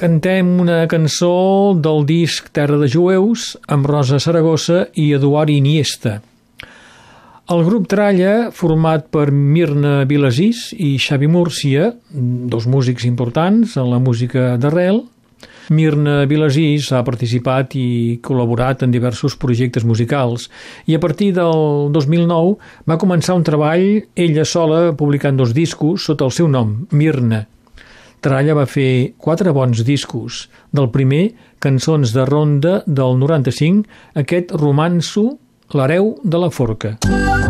Cantem una cançó del disc Terra de Jueus amb Rosa Saragossa i Eduard Iniesta. El grup Tralla, format per Mirna Vilasís i Xavi Múrcia, dos músics importants en la música d'arrel. Mirna Vilasís ha participat i col·laborat en diversos projectes musicals i a partir del 2009 va començar un treball ella sola publicant 2 discos sota el seu nom, Mirna. Tralla va fer 4 bons discos. Del primer, Cançons de Ronda del 95, aquest romanço, L'hereu de la forca.